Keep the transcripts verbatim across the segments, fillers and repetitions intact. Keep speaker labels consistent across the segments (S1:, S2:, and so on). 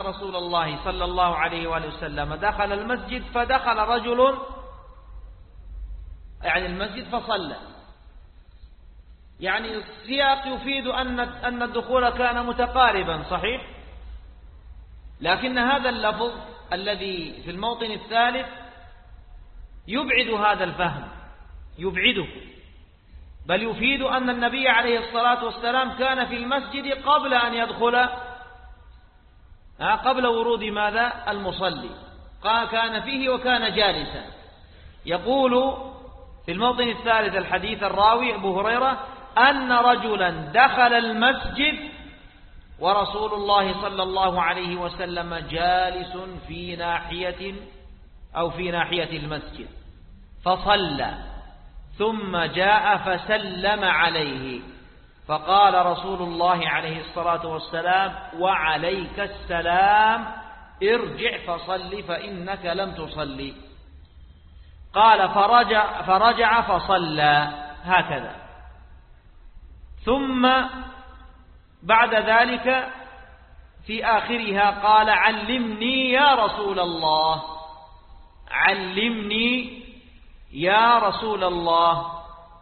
S1: رسول الله صلى الله عليه وآله وسلم دخل المسجد فدخل رجل يعني المسجد فصلى، يعني السياق يفيد أن أن الدخول كان متقاربا صحيح، لكن هذا اللفظ الذي في الموطن الثالث يبعد هذا الفهم، يبعده، بل يفيد أن النبي عليه الصلاة والسلام كان في المسجد قبل أن يدخل، قبل ورود ماذا؟ المصلي، كان فيه وكان جالسا. يقول في الموطن الثالث الحديث الراوي أبو هريرة أن رجلا دخل المسجد ورسول الله صلى الله عليه وسلم جالس في ناحية أو في ناحية المسجد فصلى، ثم جاء فسلم عليه فقال رسول الله عليه الصلاة والسلام: وعليك السلام، ارجع فصل فإنك لم تصلي. قال فرجع, فرجع فصلى هكذا. ثم بعد ذلك في آخرها قال: علمني يا رسول الله، علمني يا رسول الله.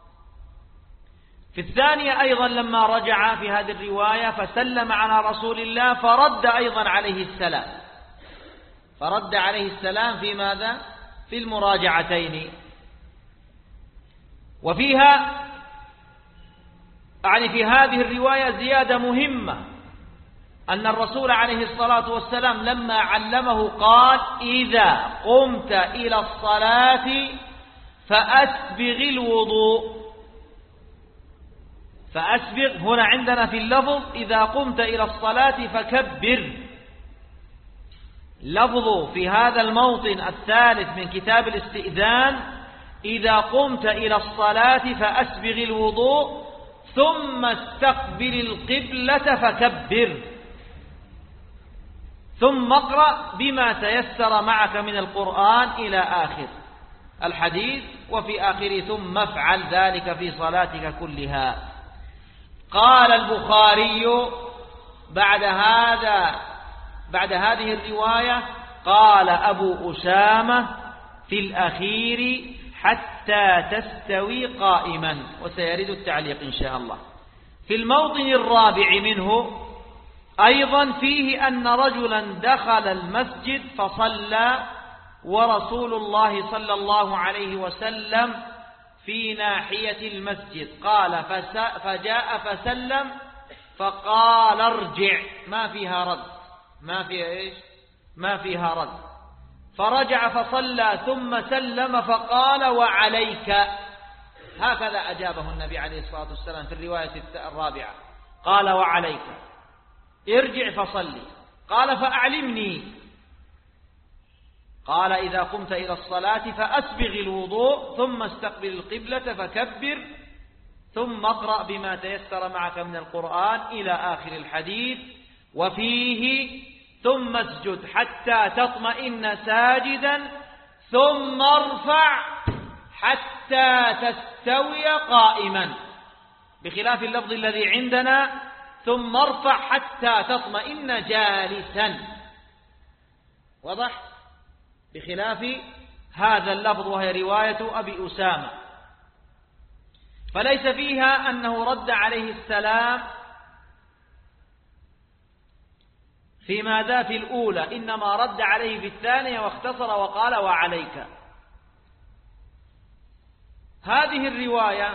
S1: في الثانية أيضا لما رجع في هذه الرواية فسلم على رسول الله فرد أيضا عليه السلام، فرد عليه السلام في ماذا؟ في المراجعتين. وفيها يعني في هذه الرواية زيادة مهمة، أن الرسول عليه الصلاة والسلام لما علمه قال: إذا قمت إلى الصلاة فأسبغ الوضوء. فأسبغ هنا عندنا في اللفظ إذا قمت إلى الصلاة فكبر، لفظ في هذا الموطن الثالث من كتاب الاستئذان: إذا قمت إلى الصلاة فأسبغ الوضوء ثم استقبل القبلة فكبر، ثم اقرأ بما تيسر معك من القرآن إلى آخر الحديث، وفي آخره ثم افعل ذلك في صلاتك كلها. قال البخاري بعد هذا بعد هذه الرواية: قال أبو أسامة في الأخير: حتى تستوي قائما، وسيرد التعليق إن شاء الله. في الموطن الرابع منه أيضا فيه أن رجلا دخل المسجد فصلى ورسول الله صلى الله عليه وسلم في ناحية المسجد، قال فجاء فسلم فقال: ارجع، ما فيها رد، ما فيها إيش؟ ما فيها رد. فرجع فصلى ثم سلم فقال: وعليك. هكذا أجابه النبي عليه الصلاة والسلام في الرواية الرابعة، قال: وعليك، ارجع فصلي. قال: فأعلمني. قال: إذا قمت إلى الصلاة فأسبغ الوضوء ثم استقبل القبلة فكبر ثم اقرأ بما تيسر معك من القرآن إلى آخر الحديث. وفيه: ثم اسجد حتى تطمئن ساجدا ثم ارفع حتى تستوي قائما، بخلاف اللفظ الذي عندنا: ثم ارفع حتى تطمئن جالسا. وضح؟ بخلاف هذا اللفظ وهي رواية أبي أسامة، فليس فيها أنه رد عليه السلام في ماذا؟ في الأولى، إنما رد عليه في الثانية واختصر وقال: وعليك. هذه الرواية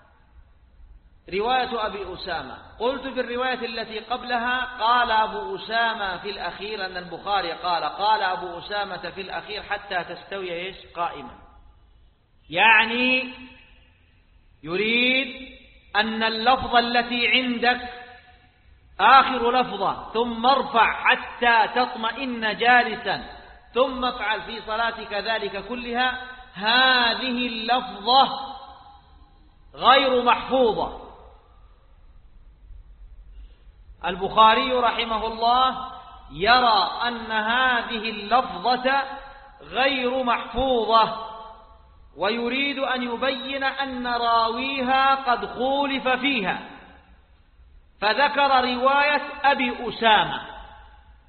S1: رواية أبي أسامة. قلت في الرواية التي قبلها قال أبو أسامة في الأخير، أن البخاري قال قال أبو أسامة في الأخير: حتى تستوي إيش؟ قائما، يعني يريد أن اللفظة التي عندك آخر لفظة ثم ارفع حتى تطمئن جالسا ثم افعل في صلاتك ذلك كلها، هذه اللفظة غير محفوظة. البخاري رحمه الله يرى أن هذه اللفظة غير محفوظة، ويريد أن يبين أن راويها قد خولف فيها، فذكر رواية أبي أسامة